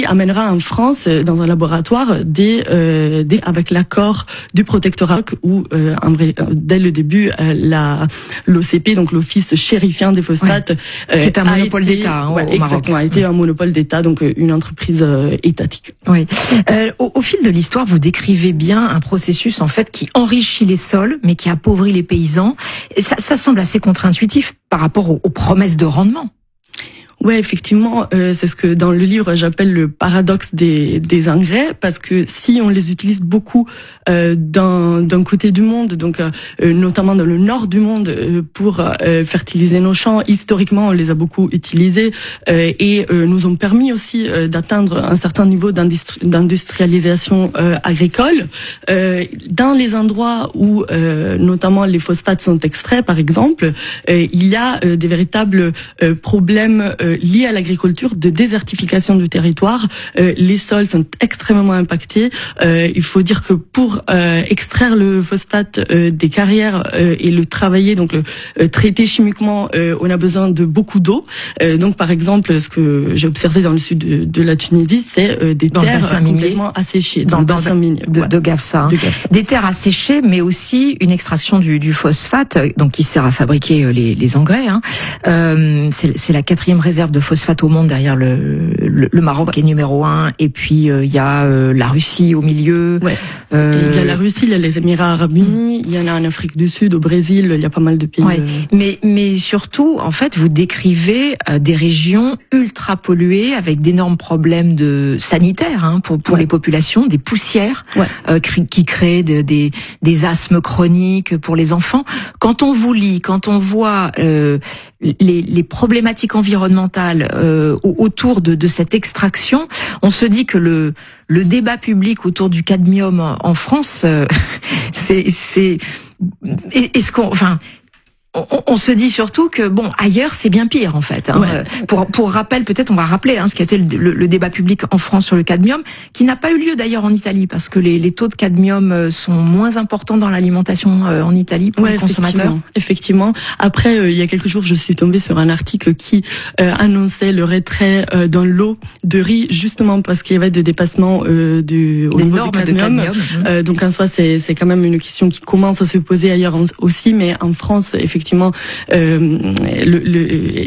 amènera en France dans un laboratoire avec l'accord du protectorat où dès le début l'OCP, donc l'Office chérifien des phosphates, qui est un monopole d'État au Maroc. Exactement, a été un monopole d'État, donc une entreprise étatique. Oui. Au fil de l'histoire, vous décrivez bien un processus en fait qui enrichit les sols, mais qui appauvrit les paysans. Et ça semble assez contre-intuitif par rapport aux promesses de rendement. Ouais, effectivement, c'est ce que dans le livre j'appelle le paradoxe des engrais, parce que si on les utilise beaucoup d'un côté du monde, donc notamment dans le nord du monde, pour fertiliser nos champs, historiquement on les a beaucoup utilisés et nous ont permis aussi d'atteindre un certain niveau d'industrialisation agricole. Dans les endroits où notamment les phosphates sont extraits, par exemple, il y a des véritables problèmes liés à l'agriculture, de désertification du territoire. Les sols sont extrêmement impactés. Il faut dire que pour extraire le phosphate des carrières et le travailler, donc le traiter chimiquement, on a besoin de beaucoup d'eau. Donc par exemple, ce que j'ai observé dans le sud de la Tunisie, c'est des terres complètement asséchées. Dans le bassin minier de Gafsa. Des terres asséchées, mais aussi une extraction du phosphate, donc qui sert à fabriquer les engrais. C'est la 4e réserve de phosphate au monde derrière le Maroc qui est numéro 1, et puis il y a la Russie au milieu. Ouais. Il y a la Russie, il y a les Émirats Arabes Unis, il y en a en Afrique du Sud, au Brésil, il y a pas mal de pays. Ouais. Mais surtout, en fait, vous décrivez des régions ultra polluées avec d'énormes problèmes sanitaires pour les populations, des poussières qui créent des asthmes chroniques pour les enfants. Quand on vous lit, quand on voit les problématiques environnementales autour de cette extraction, on se dit que le débat public autour du cadmium en France, on se dit surtout que ailleurs c'est bien pire en fait. Ouais. Pour rappel, peut-être on va rappeler ce qui a été le débat public en France sur le cadmium, qui n'a pas eu lieu d'ailleurs en Italie, parce que les taux de cadmium sont moins importants dans l'alimentation en Italie pour les consommateurs. Effectivement. Après, il y a quelques jours, je suis tombée sur un article qui annonçait le retrait dans l'eau de riz, justement parce qu'il y avait des dépassements au niveau du cadmium. Donc en soi, c'est quand même une question qui commence à se poser ailleurs aussi, mais en France, effectivement,